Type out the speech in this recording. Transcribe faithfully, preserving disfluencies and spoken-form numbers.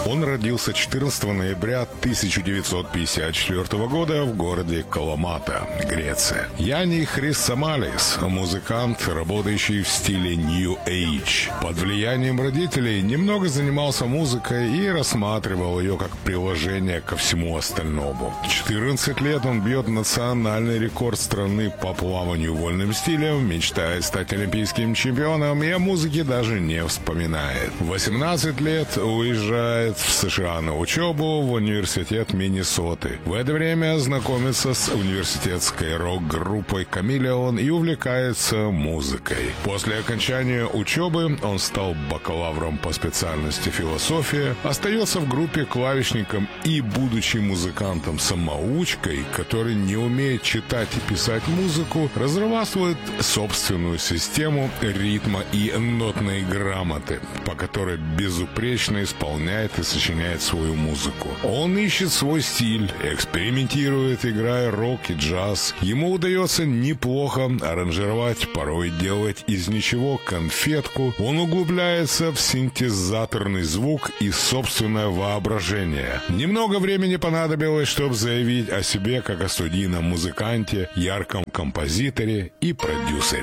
Он родился четырнадцатого ноября тысяча девятьсот пятьдесят четвёртого года в городе Каламата, Греция. Янни Хрисомалис – музыкант, работающий в стиле New Age. Под влиянием родителей немного занимался музыкой и рассматривал ее как приложение ко всему остальному. В четырнадцать лет он бьет национальный рекорд страны по плаванию вольным стилем, мечтает стать олимпийским чемпионом и о музыке даже не вспоминает. В восемнадцать лет уезжает в США на учебу в университет Миннесоты. В это время знакомится с университетской рок-группой «Камелеон» и увлекается музыкой. После окончания учебы он стал бакалавром по специальности философия, остается в группе клавишником и, будучи музыкантом-самоучкой, который не умеет читать и писать музыку, разрабатывает собственную систему ритма и нотной грамоты, по которой безупречно исполняет и сочиняет свою музыку. Он ищет свой стиль, экспериментирует, играя рок и джаз. Ему удается неплохо аранжировать, порой делать из ничего конфетку. Он углубляется в синтезаторный звук и собственное воображение. Немного времени понадобилось, чтобы заявить о себе как о студийном музыканте, ярком композиторе и продюсере.